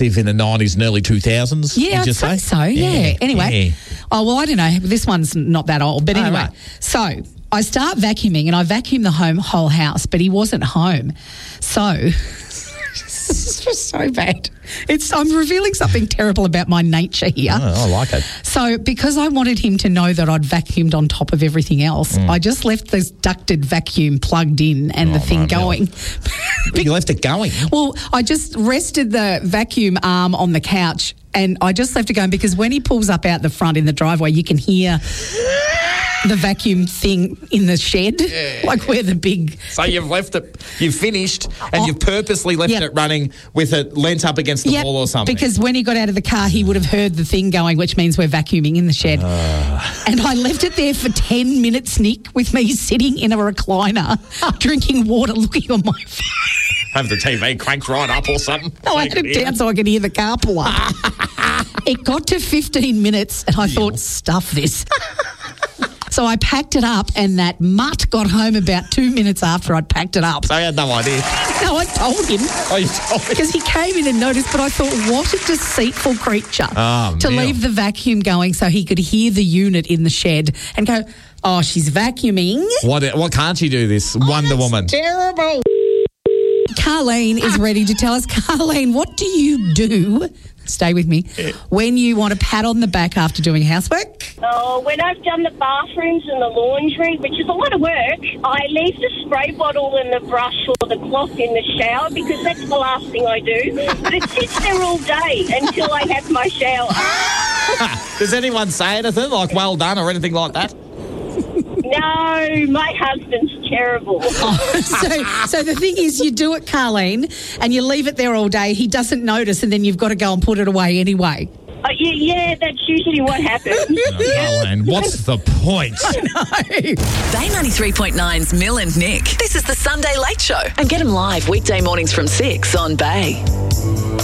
in the 90s and early 2000s. Yeah, I'd say so, yeah. Anyway. Yeah. Oh, well, I don't know. This one's not that old. But anyway, right. So I start vacuuming and I vacuum the whole house, but he wasn't home. So... This is so bad. I'm revealing something terrible about my nature here. Oh, I like it. So because I wanted him to know that I'd vacuumed on top of everything else, I just left this ducted vacuum plugged in and the thing going. You left it going? Well, I just rested the vacuum arm on the couch and I just left it going because when he pulls up out the front in the driveway, you can hear the vacuum thing in the shed, like where the big... So you've left it, you've finished, and you've purposely left it running with it leant up against the wall or something. Because when he got out of the car, he would have heard the thing going, which means we're vacuuming in the shed. And I left it there for 10 minutes, Nick, with me sitting in a recliner, drinking water, looking on my phone. Have the TV cranked right up or something. No, I had it down so I could hear the car pull up. It got to 15 minutes and I thought, stuff this. So I packed it up and that mutt got home about 2 minutes after I'd packed it up. So I had no idea. No, I told him. Oh, you told me? Because he came in and noticed, but I thought, what a deceitful creature to leave the vacuum going so he could hear the unit in the shed and go, oh, she's vacuuming. What can't you do this, Wonder Woman? Terrible. Carleen is ready to tell us. Carleen, what do you do? Stay with me. When you want a pat on the back after doing housework? Oh, when I've done the bathrooms and the laundry, which is a lot of work, I leave the spray bottle and the brush or the cloth in the shower because that's the last thing I do. But it sits there all day until I have my shower. Does anyone say anything like well done or anything like that? No, my husband's terrible. So the thing is, you do it, Carleen, and you leave it there all day. He doesn't notice, and then you've got to go and put it away anyway. Yeah, that's usually what happens. Carleen, what's the point? I know. Bay 93.9's Mill and Nick. This is the Sunday Late Show. And get them live weekday mornings from 6 on Bay.